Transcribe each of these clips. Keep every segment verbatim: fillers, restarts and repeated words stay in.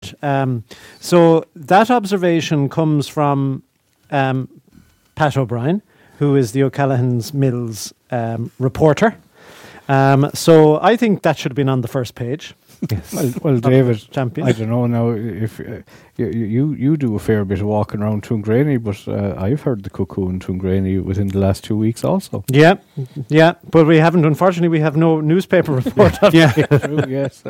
that. Um, so that observation comes from um, Pat O'Brien, who is the O'Callaghan's Mills um, reporter. Um, so I think that should have been on the first page. Yes. Well, well David, champion. I don't know now if uh, you, you you do a fair bit of walking around Tuamgraney, but uh, I've heard the cuckoo in Tuamgraney within the last two weeks also. Yeah, yeah, but we haven't. Unfortunately, we have no newspaper report. Of yeah, true, yes.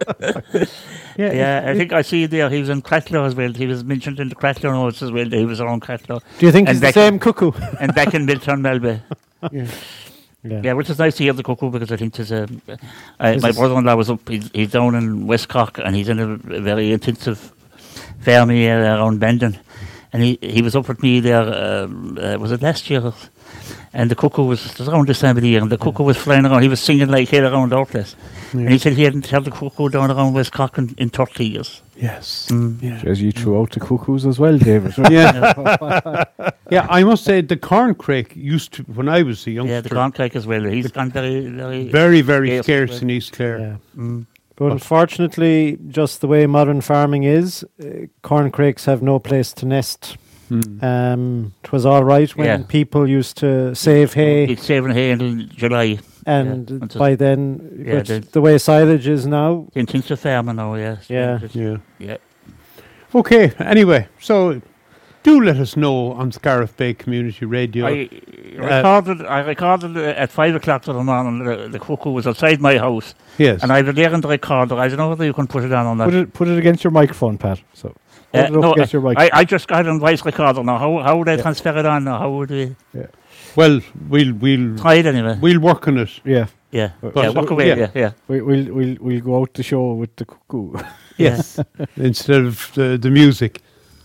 yeah, yeah. I think I see there. He was in Cratloe as well. He was mentioned in the Cratloe notes as well. He was around Cratloe. Do you think and it's the same cuckoo? And back in Milton Melby. Yeah. Yeah. yeah, which is nice to hear the cuckoo because I think there's a. Uh, my brother-in-law was up. He's, he's down in West Cork and he's in a, a very intensive farming area around Bandon, and he he was up with me there. Um, uh, was it last year? And the cuckoo was, it was around this time of the year, and the cuckoo was flying around. He was singing like hell around our place. Yeah. And he said he hadn't heard the cuckoo down around West Cork in, in thirty years. Yes. Mm. Yeah. As you threw out the cuckoos as well, David. yeah. yeah, I must say the corncrake used to, when I was a youngster. Yeah, the corncrake as well. He's gone very, very... Very, very scarce well. in East Clare. Yeah. Mm. But unfortunately, just the way modern farming is, uh, corncrakes have no place to nest. Mm. Um, it was all right when yeah. people used to save hay. It's saving hay until July. And yeah. by then, yeah, the, the way silage is now. Intensive farming now, yes. Yeah. Yeah. Yeah. Okay, anyway, so do let us know on Scariff Bay Community Radio. I recorded, uh, I recorded at five o'clock in the morning, the, the cuckoo was outside my house. Yes. And I had it there in the recorder. I don't know whether you can put it on on that. Put it, put it against your microphone, Pat. So. Uh, no, I, I, I just got it on voice recorder now. How how would I yeah. transfer it on now? How would we? Yeah. Well, we'll we'll try it anyway. We'll work on it. Yeah. Yeah. But yeah. Work away. Yeah. Yeah. yeah. We, we'll we'll we'll go out the show with the cuckoo. Yes. Instead of the the music.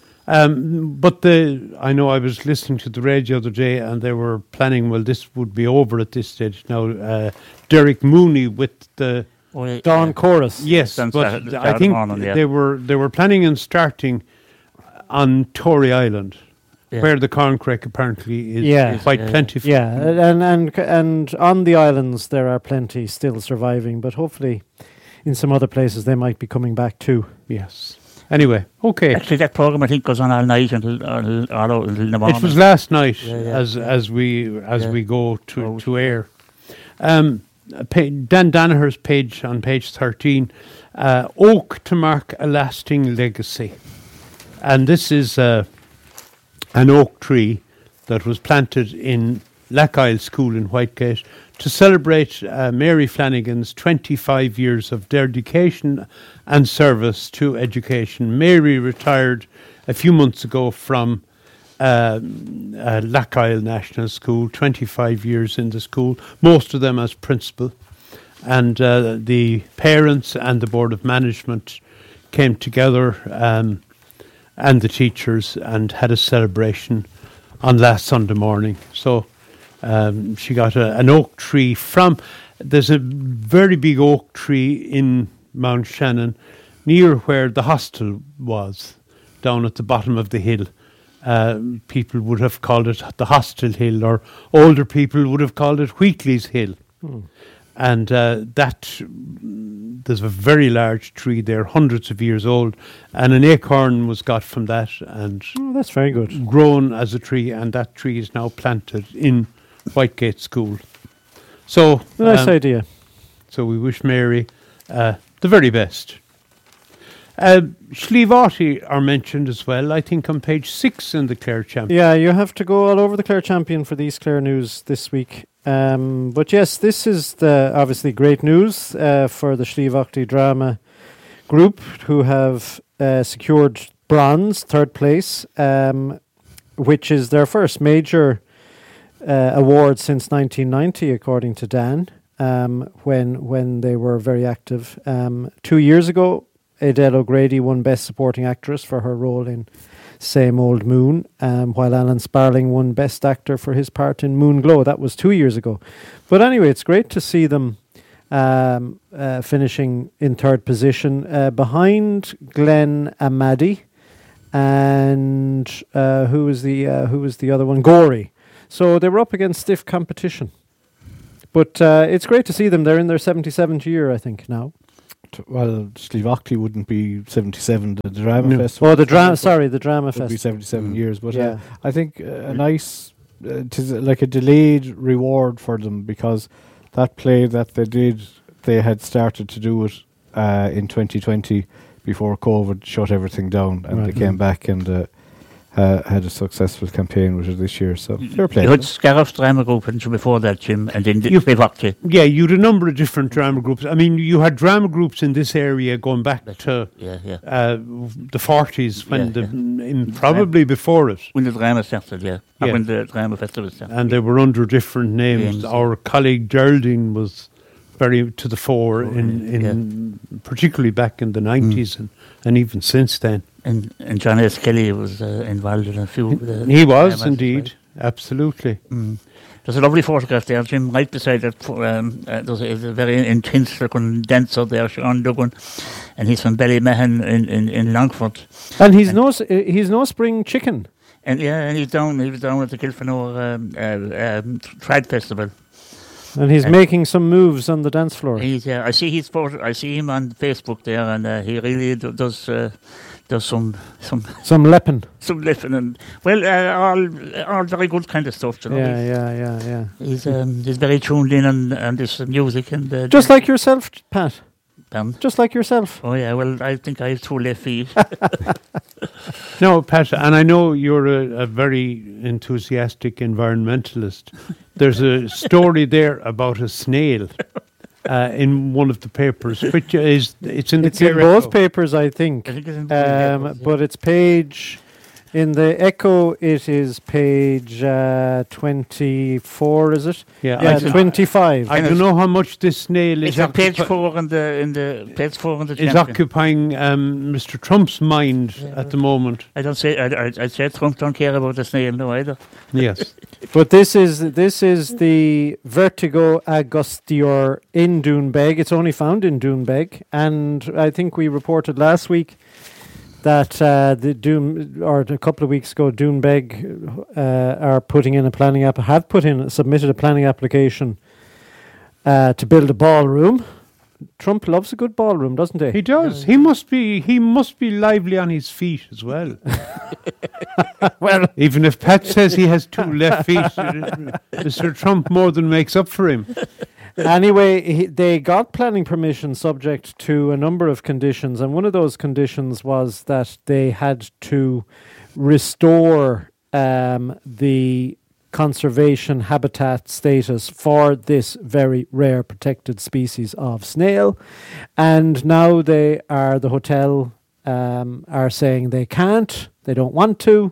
Um, but the I know I was listening to the radio the other day, and they were planning. Well, this would be over at this stage now. Uh, Derek Mooney with the. Oh, yeah, Dawn yeah. Chorus. Yes, Then but start, start I think morning, yeah. they were they were planning on starting on Tory Island, yeah. where the corncrake apparently is yeah. quite yeah, plentiful. Yeah, and and and on the islands there are plenty still surviving, but hopefully in some other places they might be coming back too. Yes. Anyway, okay. Actually, that program I think goes on all night until until, until, until the morning. It was last night yeah, yeah, as yeah. as we as yeah. we go to oh. to air. Um. Dan Danaher's page on page thirteen, uh, oak to mark a lasting legacy, and this is uh, an oak tree that was planted in Lackisle School in Whitegate to celebrate uh, Mary Flanagan's twenty-five years of dedication and service to education. Mary retired a few months ago from Uh, uh, Lackisle National School, twenty-five years in the school, most of them as principal. And uh, the parents and the Board of Management came together um, and the teachers and had a celebration on last Sunday morning. So um, she got a, an oak tree from, there's a very big oak tree in Mount Shannon near where the hostel was, down at the bottom of the hill. Uh, people would have called it the Hostel Hill, or older people would have called it Wheatley's Hill. Hmm. And uh, that, there's a very large tree there, hundreds of years old, and an acorn was got from that and oh, that's very good. grown as a tree, and that tree is now planted in Whitegate School. So nice um, idea. So we wish Mary uh, the very best. Uh, Slievati are mentioned as well, I think, on page six in the Clare Champion. Yeah, you have to go all over the Clare Champion for these Clare news this week. Um, but yes, this is the obviously great news uh, for the Slievati Drama group, who have uh, secured bronze, third place, um, which is their first major uh, award since nineteen ninety, according to Dan, um, when when they were very active. Um, two years ago, Adele O'Grady won Best Supporting Actress for her role in Same Old Moon, um, while Alan Sparling won Best Actor for his part in Moon Glow. That was two years ago. But anyway, it's great to see them um, uh, finishing in third position uh, behind Glenn Amadi and uh, who was the uh, who was the other one? Gorey. So they were up against stiff competition. But uh, it's great to see them. They're in their seventy-seventh year, I think, now. t- well, Slivakti wouldn't be seventy-seven. The drama No. festival. Oh, the drama. Sorry, the drama would be festival. seventy-seven Mm. years. But Yeah. uh, I think uh, a nice, uh, it is like a delayed reward for them, because that play that they did, they had started to do it uh, in twenty twenty before COVID shut everything down, and Right. they came back and uh, uh, had a successful campaign with it this year. So fair play. You had Scariff's drama group and before that, Jim, and then the You- Slivakti. Yeah, you had a number of different drama groups. I mean, you had drama groups in this area going back to Yeah, yeah. uh, the forties, when Yeah, the yeah. in probably before it, When the drama started, yeah. Or Yeah. when the drama festival started. and they were under different names. Names, Our colleague Geraldine was very to the fore in, yeah. in particularly back in the nineties and, and even since then. And, and John S. Kelly was uh, involved in a few. of the He was dramas, indeed, right? absolutely. Mm. There's a lovely photograph there, Jim, right beside that. pho- Um, uh, there's a, a very intense looking dancer there, Sean Duggan, and he's from Ballymahan in, in, in Longford. And he's no, s- uh, he's no spring chicken. And yeah, and he's down, he was down at the Kilfenor um, uh, um, Trad Festival. And he's And- making some moves on the dance floor. He's, uh, I see his photo, I see him on Facebook there, and uh, he really do, does uh, does some some Some leppin. some lifting and well, uh, all all very good kind of stuff. You know, Yeah, yeah, yeah, yeah. he's um, he's very tuned in on, on this music and uh, Just like yourself, Pat. um, Just like yourself. oh yeah, well, I think I have two left feet. No, Pat, and I know you're a, a very enthusiastic environmentalist. There's a story there about a snail uh, in one of the papers, which is it's in the It's in Clare both Echo. papers, I think. I think it's in the Um, papers, yeah. but it's page in the Echo. It is page uh, twenty-four. Is it? Yeah, Yeah, I, don't- twenty-five. I don't know how much this snail is. It's on page occupi- four in the in the page four in the is champion. occupying um, Mister Trump's mind Yeah. at the moment. I don't say I, I, I said Trump don't care about the snail no either. Yes. But this is this is the Vertigo Augustior in Doonbeg. It's only found in Doonbeg, and I think we reported last week that uh, the Doon or a couple of weeks ago, Doonbeg uh, are putting in a planning app have put in submitted a planning application uh, to build a ballroom. Trump loves a good ballroom, doesn't he? He does. He must be. He must be lively on his feet as well. Well, Even if Pat says he has two left feet, Mister Trump more than makes up for him. anyway, he, they got planning permission subject to a number of conditions, and one of those conditions was that they had to restore um, the conservation habitat status for this very rare protected species of snail. And now they are, the hotel um, are saying they can't, they don't want to.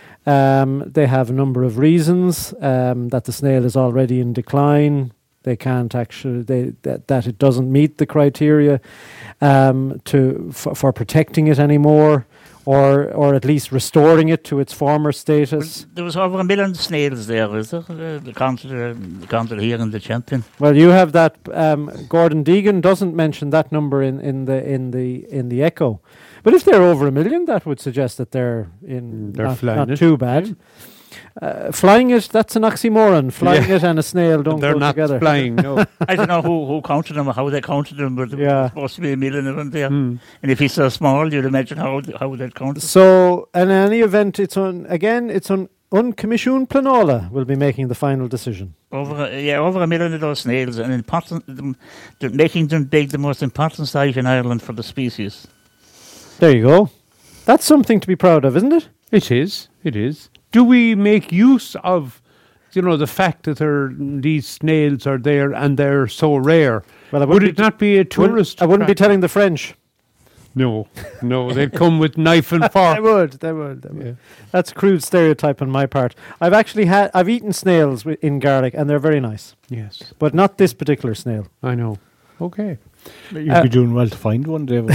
Um, they have a number of reasons um, that the snail is already in decline. They can't actually, they, that, that it doesn't meet the criteria um, to for, for protecting it anymore, or or at least restoring it to its former status. There was over a million snails there, is there? Uh, the counted, uh, the counted here in the champion. Well, you have that. Um, Gordon Deegan doesn't mention that number in, in the in the in the Echo, but if they're over a million, that would suggest that they're in They're not, flying not it. too bad. Uh, flying it, that's an oxymoron. Flying Yeah. it and a snail don't They're go not together. flying. No. I don't know who, who counted them or how they counted them, but there Yeah. was supposed to be a million of them there. Hmm. And if he's so small, you'd imagine how how they'd count them. So, in any event, it's on again. It's on Uncommissioned Planola will be making the final decision. Over a, yeah, over a million of those snails, and important, them, they're making them big, the most important site in Ireland for the species. There you go. That's something to be proud of, isn't it? It is. It is. Do we make use of, you know, the fact that there, these snails are there and they're so rare? Well, I Would wouldn't it be, not be a wouldn't- tourist? I wouldn't be attraction? telling the French. No, no, they'd come with knife and They fork. would. They would. They would. Yeah. That's a crude stereotype on my part. I've actually had. I've eaten snails wi- in Garlic, and they're very nice, Yes, but not this particular snail. I know. Okay. You'd Uh, be doing well to find one, David.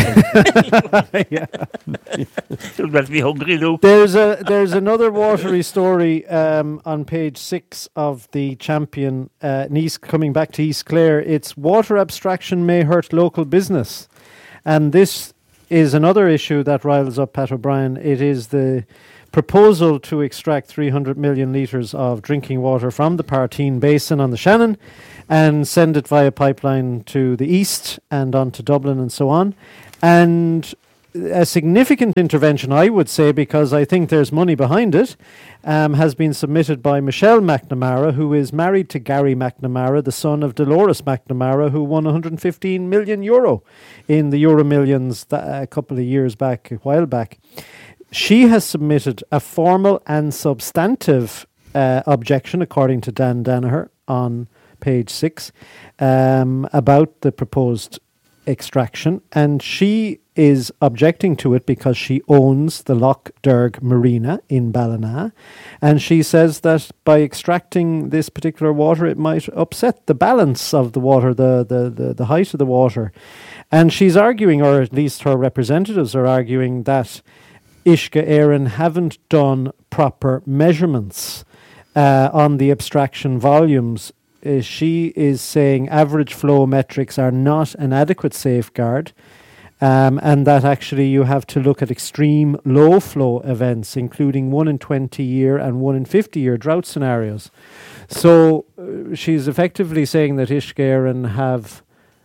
Yeah. You'll better be hungry, Lou. There's a there's another watery story um, on page six of the Champion. Uh, Nice coming back to East Clare. It's water abstraction may hurt local business, and this is another issue that riles up Pat O'Brien. It is the proposal to extract three hundred million litres of drinking water from the Partine Basin on the Shannon and send it via pipeline to the east and on to Dublin and so on. And a significant intervention, I would say, because I think there's money behind it, um, has been submitted by Michelle McNamara, who is married to Gary McNamara, the son of Dolores McNamara, who won one hundred fifteen million euro in the Euro Millions th- a couple of years back, a while back. She has submitted a formal and substantive uh, objection, according to Dan Danaher, on page six, um, about the proposed extraction, and she is objecting to it because she owns the Loch Derg Marina in Ballina, and she says that by extracting this particular water it might upset the balance of the water, the, the, the, the height of the water. And she's arguing, or at least her representatives are arguing, that Uisce Éireann haven't done proper measurements uh, on the abstraction volumes. Uh, she is saying average flow metrics are not an adequate safeguard, um, and that actually you have to look at extreme low flow events, including one in twenty year and one in fifty year drought scenarios. So uh, she's effectively saying that Uisce Éireann have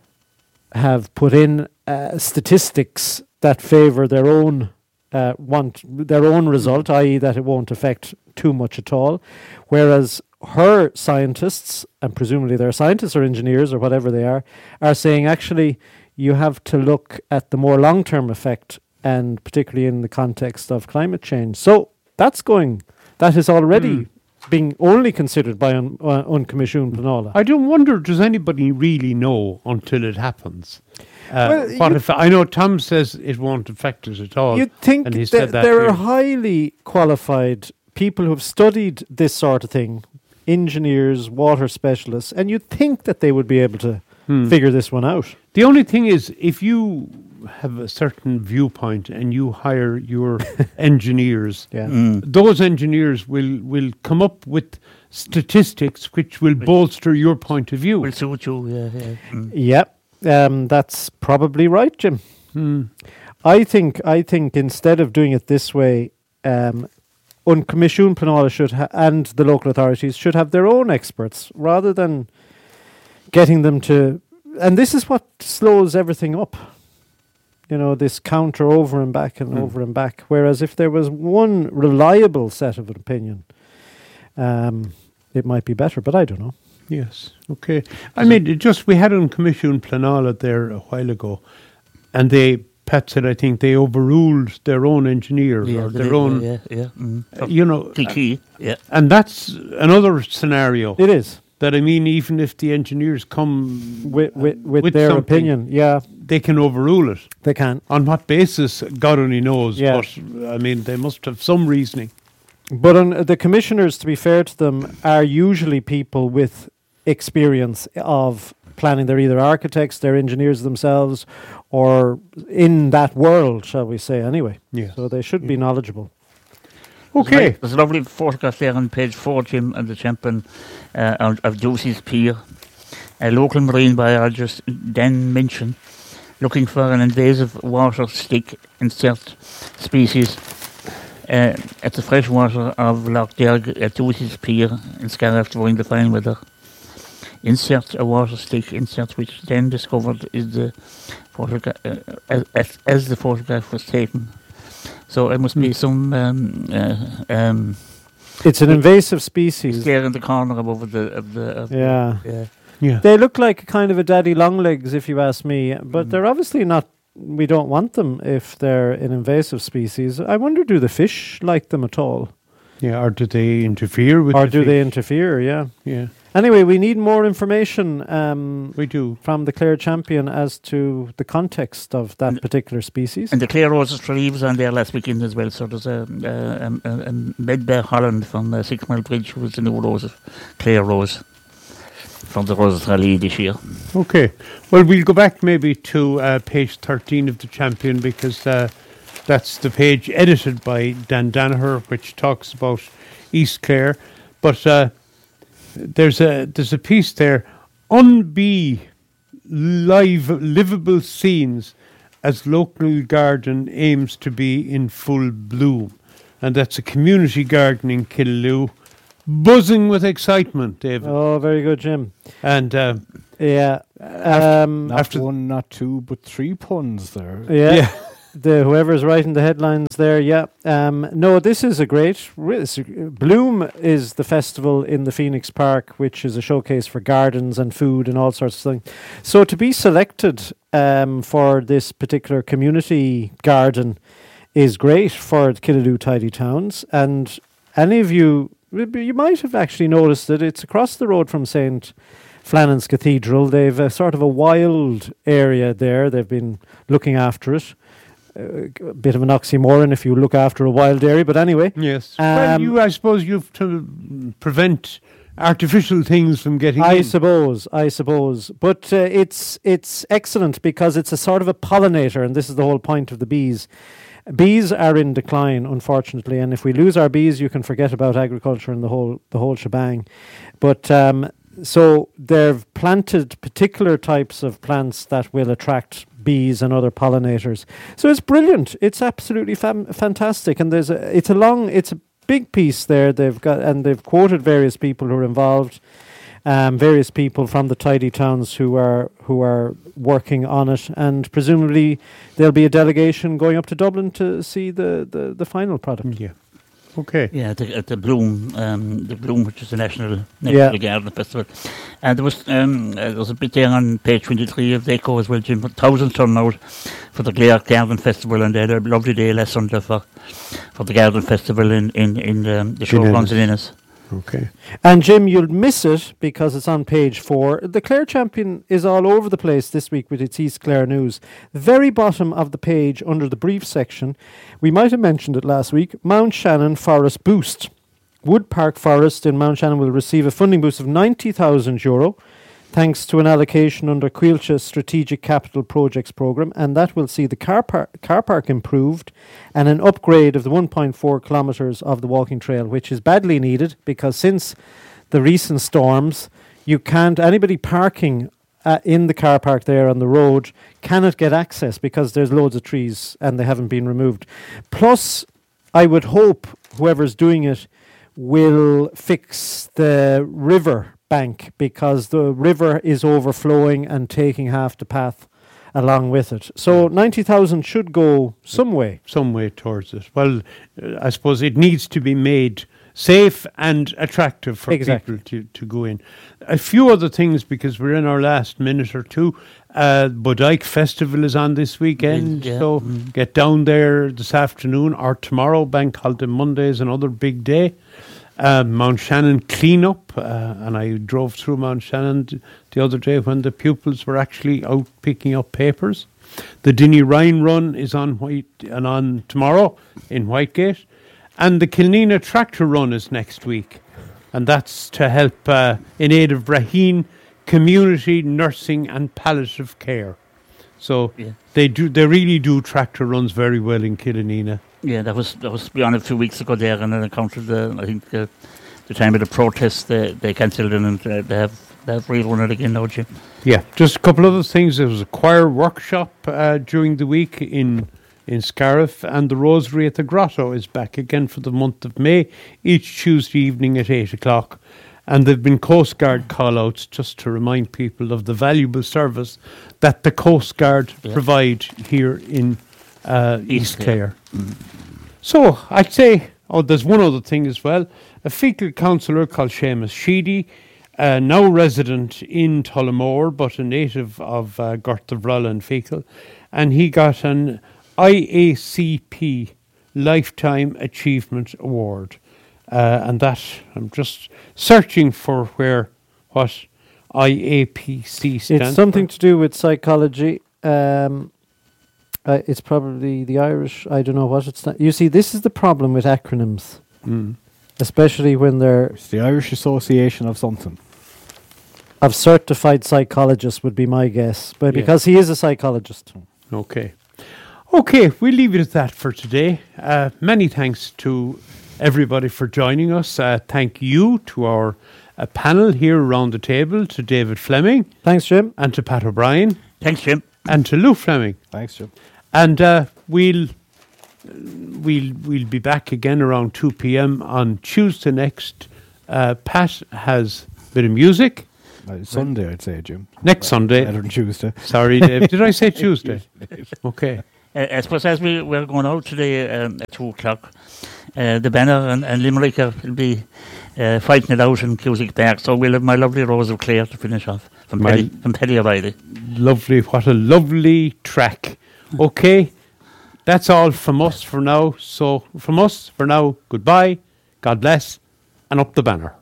have put in uh, statistics that favour their own uh, want their own result, that is, that it won't affect too much at all, whereas her scientists, and presumably they're scientists or engineers or whatever they are, are saying actually you have to look at the more long-term effect, and particularly in the context of climate change. So that's going, that is already mm. being only considered by un, uh, An Comisiún Pleanála. I don't wonder, does anybody really know until it happens? Uh, well, what if I know Tom says it won't affect us at all. You'd think and he that said that there here. are highly qualified people who have studied this sort of thing, engineers, water specialists, and you'd think that they would be able to hmm. figure this one out. The only thing is, if you have a certain viewpoint and you hire your engineers, yeah. Mm. those engineers will, will come up with statistics which will bolster your point of view. Will suit you, yeah. Yeah, mm. Yep, um, that's probably right, Jim. Hmm. I think I think instead of doing it this way, um, An Comisiún Pleanála should ha- and the local authorities should have their own experts rather than getting them to. And this is what slows everything up. You know, this counter over and back and mm. over and back. Whereas if there was one reliable set of an opinion, um, it might be better. But I don't know. Yes. Okay. I mean, it just we had An Comisiún Pleanála there a while ago, and they. Pat said, I think they overruled their own engineer yeah, or their did, own, yeah, yeah. Mm. Uh, you know, Key, yeah. And that's another scenario. It is. That I mean, even if the engineers come with with, with, with their opinion, yeah, they can overrule it. They can. On what basis, God only knows. Yeah. But I mean, they must have some reasoning. But on, uh, the commissioners, to be fair to them, are usually people with experience of planning. They're either architects, they're engineers themselves, or in that world, shall we say, anyway. Yes. So they should yeah. be knowledgeable. Okay. There's, there's a lovely photograph there on page four, Jim, and the champion uh, of, of Ducey's Pier. A local marine biologist, Dan Minchin, looking for an invasive water stick insect species uh, at the freshwater of Loch Derg at Ducey's Pier in Scariff during the fine weather. Insert a water stick insert, which then discovered is the photograph uh, as, as, as the photograph was taken. So it must mm. be some. Um, uh, um, it's an invasive species. There in the corner above the of the. Of yeah. The, yeah. Yeah. They look like kind of a daddy longlegs, if you ask me, but Mm. they're obviously not. We don't want them if they're an invasive species. I wonder, do the fish like them at all? Yeah, or do they interfere with? Or the do fish? they interfere? Yeah. Yeah. Anyway, we need more information. Um, we do from the Clare Champion as to the context of that and particular species. And the Clare Roses for Leaves on there last weekend as well. So there's a, a, a, a Medbear Holland from uh, Six Mile Bridge, who was the new rose of Clare Rose from the Roses Rally this year. Okay. Well, we'll go back maybe to uh, page thirteen of the Champion, because uh, that's the page edited by Dan Danaher, which talks about East Clare. But uh, there's a there's a piece there, Unbee live livable scenes as local garden aims to be in full bloom. And that's a community garden in Killaloe, buzzing with excitement, David. Oh, very good, Jim. And uh, Yeah. Um, Not after- one, not two, but three puns there. yeah. yeah, The whoever's writing the headlines there, yeah. Um, no, this is a great. re- it's a- Bloom is the festival in the Phoenix Park, which is a showcase for gardens and food and all sorts of things. So to be selected um, for this particular community garden is great for the Killaloe Tidy Towns. And any of you, you might have actually noticed that it's across the road from Saint Flannan's Cathedral. They've a sort of a wild area there. They've been looking after it. Uh, a bit of an oxymoron if you look after a wild area, but anyway. yes. well, Um, you, I suppose, you have to prevent artificial things from getting I in. suppose, I suppose, but uh, it's it's excellent because it's a sort of a pollinator, and this is the whole point of the bees. Bees are in decline, unfortunately, and if we lose our bees, you can forget about agriculture and the whole the whole shebang. But um, so they've planted particular types of plants that will attract bees and other pollinators. So it's brilliant. It's absolutely fam- fantastic, and there's a it's a long it's a big piece there. They've got and they've quoted various people who are involved. Um, various people from the Tidy Towns who are who are working on it, and presumably there'll be a delegation going up to Dublin to see the, the, the final product. Yeah. Okay. Yeah, at the, at the Bloom, um, the Bloom, which is the national national Yeah. garden festival, and there was um, uh, there was a bit there on page twenty-three of the Echo as well, Jim. Thousands turned out for the Clare Garden Festival, and they had a lovely day last Sunday for for the Garden Festival in in in um, the show In runs in Ennis. Ennis. Okay. And Jim, you'll miss it because it's on page four. The Clare Champion is all over the place this week with its East Clare news. The very bottom of the page, under the brief section, we might have mentioned it last week, Mount Shannon Forest Boost. Wood Park Forest in Mount Shannon will receive a funding boost of ninety thousand euro thanks to an allocation under Coillte Strategic Capital Projects Programme, and that will see the car, par- car park improved and an upgrade of the one point four kilometres of the walking trail, which is badly needed because since the recent storms, you can't, anybody parking uh, in the car park there on the road cannot get access because there's loads of trees and they haven't been removed. Plus, I would hope whoever's doing it will fix the river bank because the river is overflowing and taking half the path along with it. So ninety thousand should go some way. Some way towards it. Well, uh, I suppose it needs to be made safe and attractive for Exactly. people to, to go in. A few other things because we're in our last minute or two. Uh, Bodike Festival is on this weekend, Yeah. so Mm. get down there this afternoon or tomorrow. Bank Holiday Monday is another big day. Uh, Mount Shannon cleanup, uh, and I drove through Mount Shannon d- the other day when the pupils were actually out picking up papers. The Dinny Rhine Run is on White and on tomorrow in Whitegate, and the Kilnina Tractor Run is next week, and that's to help uh, in aid of Braheen community nursing and palliative care. So Yeah. they do, they really do tractor runs very well in Killanena. Yeah, that was that was on a few weeks ago there, and then encountered the I think the, the time of the protest they they cancelled it, and uh, they have they have rerun it again now, Jim. Yeah, just a couple other things. There was a choir workshop uh, during the week in in Scariff, and the Rosary at the Grotto is back again for the month of May, each Tuesday evening at eight o'clock. And there have been Coast Guard call-outs just to remind people of the valuable service that the Coast Guard Yeah. provide here in uh, East East Clare. Clare. So I'd say, oh, there's one other thing as well. A fecal counsellor called Seamus Sheedy, uh, now resident in Tullamore, but a native of uh, Gorthavrulla and Fecal, and he got an I A C P Lifetime Achievement Award. Uh, and that, I'm just searching for where, what I A P C stands It's something for. to do with psychology. Um, uh, it's probably the Irish. I don't know what it's. Sta- you see, this is the problem with acronyms, Mm. especially when they're It's the Irish Association of something. of certified psychologists would be my guess, but Yeah. because he is a psychologist. Okay. Okay, we'll leave it at that for today. Uh, many thanks to everybody for joining us. Uh, thank you to our uh, panel here around the table, to David Fleming Thanks, Jim. and to Pat O'Brien Thanks, Jim. and to Lou Fleming. Thanks, Jim. And uh, we'll we'll we'll be back again around two p.m. on Tuesday next. Uh, Pat has a bit of music. Uh, Sunday, I'd say, Jim. Next Sunday. Better than Tuesday. Sorry, Dave. Did I say Tuesday? Okay. Uh, I suppose as we, we're going out today um, at two o'clock, uh, the Banner and, and Limerick will be uh, fighting it out in Cusick Park. So we'll have My Lovely Rose of Clare to finish off from My Paddy, from Paddy O'Reilly. Lovely. What a lovely track. Okay. That's all from us for now. So from us for now, goodbye, God bless, and up the banner.